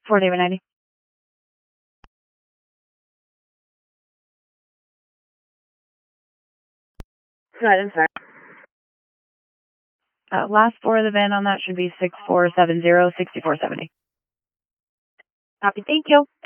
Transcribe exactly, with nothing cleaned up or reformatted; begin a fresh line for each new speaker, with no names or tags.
four David ninety. Right, I'm sorry. Uh, last four of the V I N on that should be six four seven zero, six four seven zero. Copy, thank you.